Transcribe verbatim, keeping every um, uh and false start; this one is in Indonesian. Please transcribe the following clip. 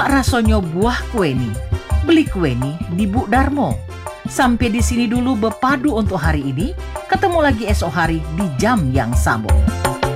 Mak rasonyo buah kue ni. Beli kue ni di Bu Darmo. Sampai di sini dulu Bepadu untuk hari ini. Ketemu lagi esok hari di jam yang sama.